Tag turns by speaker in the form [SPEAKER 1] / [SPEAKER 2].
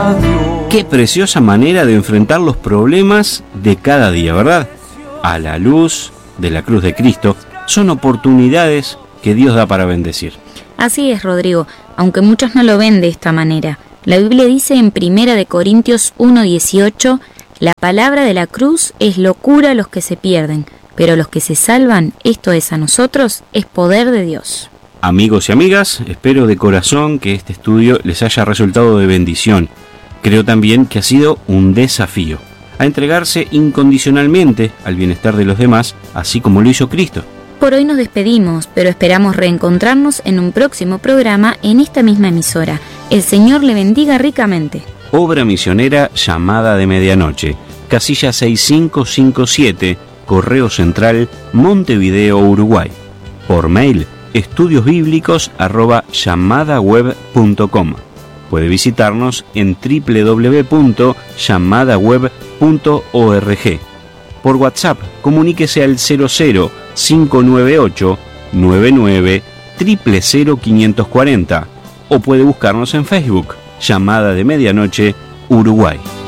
[SPEAKER 1] Qué preciosa manera de enfrentar los problemas de cada día, ¿verdad? A la luz de la cruz de Cristo, son oportunidades que Dios da para bendecir.
[SPEAKER 2] Así es, Rodrigo, aunque muchos no lo ven de esta manera. La Biblia dice en 1 Corintios 1:18, la palabra de la cruz es locura a los que se pierden, pero los que se salvan, esto es a nosotros, es poder de Dios.
[SPEAKER 1] Amigos y amigas, espero de corazón que este estudio les haya resultado de bendición. Creo también que ha sido un desafío a entregarse incondicionalmente al bienestar de los demás, así como lo hizo Cristo.
[SPEAKER 2] Por hoy nos despedimos, pero esperamos reencontrarnos en un próximo programa en esta misma emisora. El Señor le bendiga ricamente.
[SPEAKER 1] Obra misionera Llamada de Medianoche, casilla 6557, Correo Central, Montevideo, Uruguay. Por mail, estudiosbiblicos@llamadaweb.com. Puede visitarnos en www.llamadaweb.org. Por WhatsApp, comuníquese al 00-598 99 000 540 o puede buscarnos en Facebook, Llamada de Medianoche, Uruguay.